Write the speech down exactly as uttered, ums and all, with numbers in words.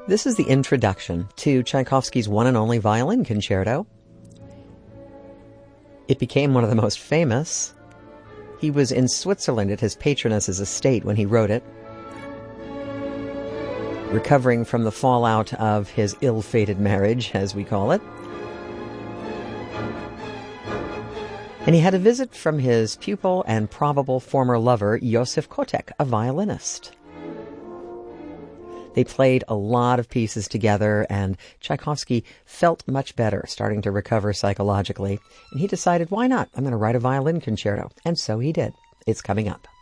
This is the introduction to Tchaikovsky's one and only violin concerto. It became one of the most famous. He was in Switzerland at his patroness's estate when he wrote it, recovering from the fallout of his ill-fated marriage, as we call it. And he had a visit from his pupil and probable former lover, Josef Kotek, a violinist. They played a lot of pieces together, and Tchaikovsky felt much better, starting to recover psychologically. And he decided, why not? I'm going to write a violin concerto. And so he did. It's coming up.